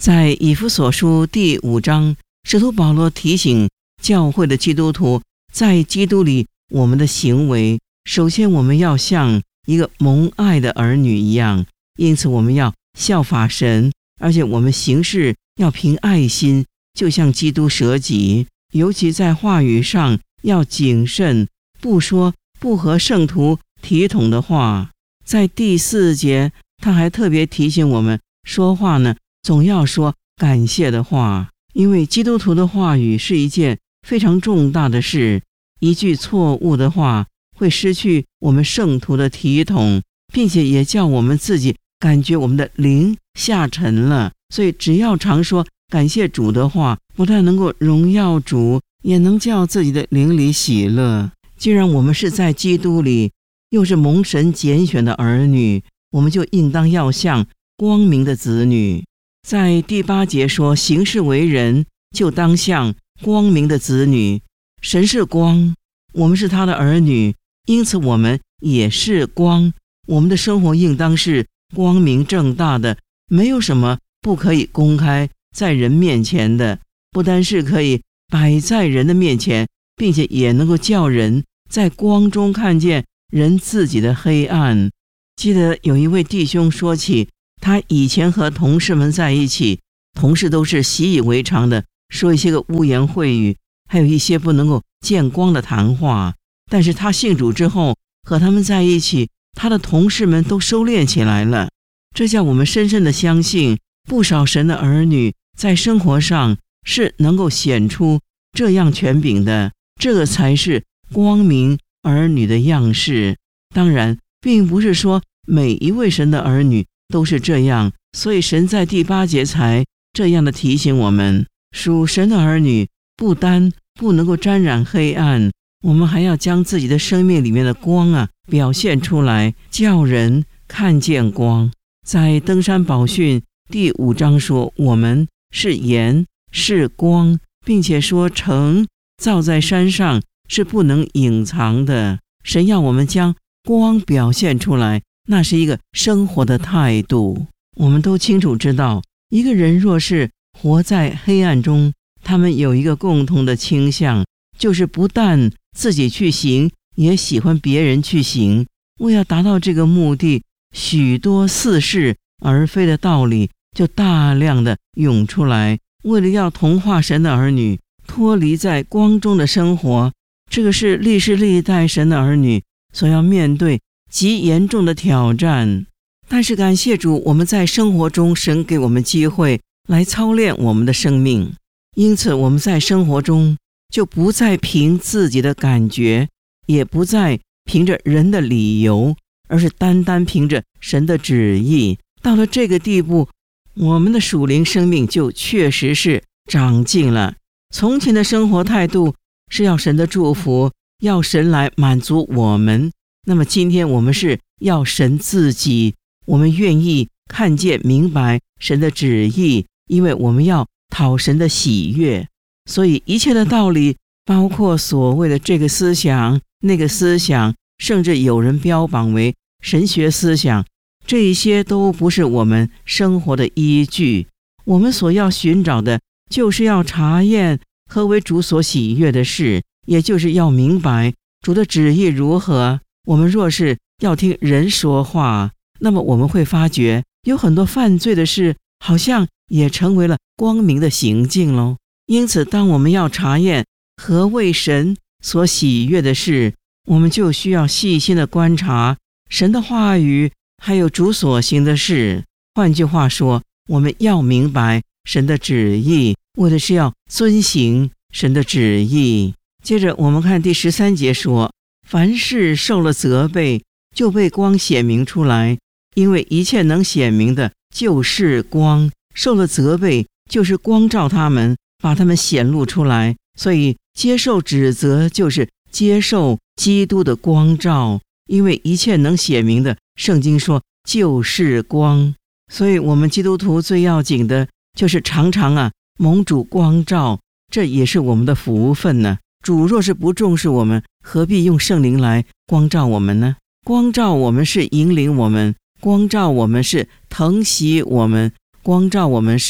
在以弗所书第5章，使徒保罗提醒教会的基督徒，在基督里我们的行为，首先我们要像一个蒙爱的儿女一样，因此我们要效法神，而且我们行事要凭爱心，就像基督舍己，尤其在话语上要谨慎，不说不合圣徒体统的话。在第4节，他还特别提醒我们，说话呢，总要说感谢的话，因为基督徒的话语是一件非常重大的事，一句错误的话会失去我们圣徒的体统，并且也叫我们自己感觉我们的灵下沉了。所以只要常说感谢主的话，不但能够荣耀主，也能叫自己的灵里喜乐。既然我们是在基督里，又是蒙神拣选的儿女，我们就应当要像光明的子女。在第8节说，行事为人就当像光明的子女。神是光，我们是他的儿女，因此我们也是光。我们的生活应当是光明正大的，没有什么不可以公开在人面前的，不单是可以摆在人的面前，并且也能够叫人在光中看见人自己的黑暗。记得有一位弟兄说起，他以前和同事们在一起，同事都是习以为常的说一些个污言秽语，还有一些不能够见光的谈话。但是他信主之后，和他们在一起，他的同事们都收敛起来了。这叫我们深深的相信，不少神的儿女在生活上是能够显出这样权柄的，这个才是光明儿女的样式。当然并不是说每一位神的儿女都是这样，所以神在第8节才这样的提醒我们，属神的儿女不单不能够沾染黑暗，我们还要将自己的生命里面的光表现出来，叫人看见光。在登山宝训第5章说，我们是盐是光，并且说城造在山上是不能隐藏的。神要我们将光表现出来，那是一个生活的态度。我们都清楚知道，一个人若是活在黑暗中，他们有一个共同的倾向，就是不但自己去行，也喜欢别人去行。为要达到这个目的，许多似是而非的道理就大量的涌出来。为了要同化神的儿女，脱离在光中的生活，这个是历世历代神的儿女所要面对极严重的挑战。但是感谢主，我们在生活中神给我们机会来操练我们的生命，因此我们在生活中就不再凭自己的感觉，也不再凭着人的理由，而是单单凭着神的旨意。到了这个地步，我们的属灵生命就确实是长进了。从前的生活态度是要神的祝福，要神来满足我们，那么今天我们是要神自己，我们愿意看见明白神的旨意，因为我们要讨神的喜悦。所以一切的道理，包括所谓的这个思想那个思想，甚至有人标榜为神学思想，这一些都不是我们生活的依据。我们所要寻找的就是要查验何为主所喜悦的事，也就是要明白主的旨意如何。我们若是要听人说话，那么我们会发觉有很多犯罪的事好像也成为了光明的行径咯。因此当我们要查验何为神所喜悦的事，我们就需要细心的观察神的话语，还有主所行的事。换句话说，我们要明白神的旨意，为的是要遵行神的旨意。接着我们看第13节说，凡事受了责备，就被光显明出来，因为一切能显明的就是光，受了责备就是光照他们，把他们显露出来。所以接受指责就是接受基督的光照，因为一切能显明的，圣经说就是光。所以我们基督徒最要紧的就是常常蒙主光照，这也是我们的福分呢。主若是不重视我们，何必用圣灵来光照我们呢？光照我们是引领我们，光照我们是疼惜我们，光照我们是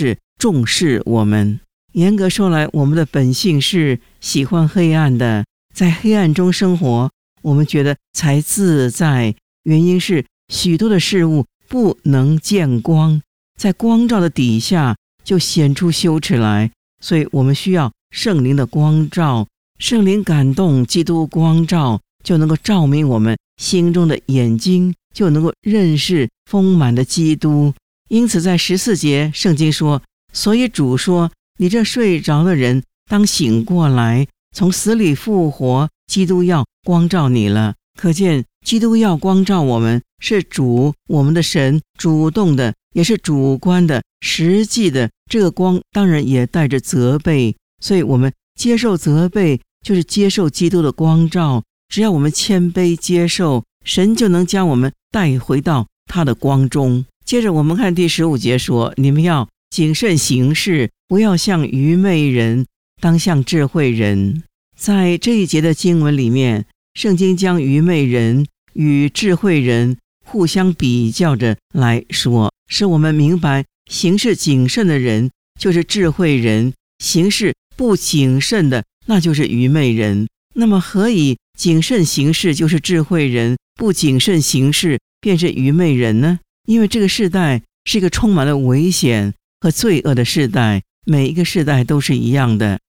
重视我们。严格说来，我们的本性是喜欢黑暗的，在黑暗中生活，我们觉得才自在。原因是许多的事物不能见光，在光照的底下就显出羞耻来，所以我们需要圣灵的光照。圣灵感动，基督光照，就能够照明我们心中的眼睛，就能够认识丰满的基督。因此在14节圣经说，所以主说，你这睡着的人当醒过来，从死里复活，基督要光照你了。可见基督要光照我们，是主我们的神主动的，也是主观的，实际的。这个光当然也带着责备，所以我们接受责备就是接受基督的光照。只要我们谦卑接受，神就能将我们带回到他的光中。接着我们看第15节说，你们要谨慎行事，不要像愚昧人，当像智慧人。在这一节的经文里面，圣经将愚昧人与智慧人互相比较着来说，使我们明白行事谨慎的人就是智慧人，行事不谨慎的那就是愚昧人。那么何以谨慎行事就是智慧人，不谨慎行事便是愚昧人呢？因为这个世代是一个充满了危险和罪恶的世代，每一个世代都是一样的。